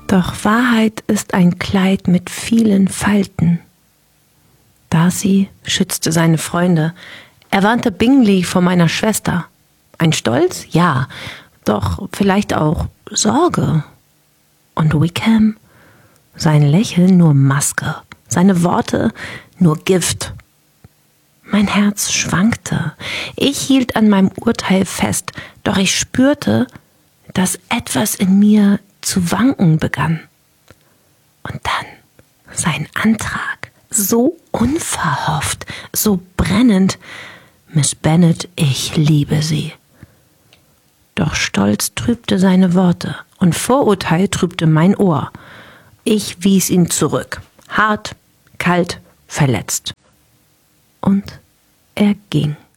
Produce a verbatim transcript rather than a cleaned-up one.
Doch Wahrheit ist ein Kleid mit vielen Falten. Darcy schützte seine Freunde. Er warnte Bingley vor meiner Schwester. Ein Stolz? Ja, doch vielleicht auch Sorge. Und Wickham? Sein Lächeln nur Maske, seine Worte nur Gift. Mein Herz schwankte. Ich hielt an meinem Urteil fest, doch ich spürte, dass etwas in mir zu wanken begann. Und dann sein Antrag, so unverhofft, so brennend. Miss Bennet, ich liebe Sie. Doch Stolz trübte seine Worte und Vorurteil trübte mein Ohr. Ich wies ihn zurück, hart, kalt, verletzt. Und er ging.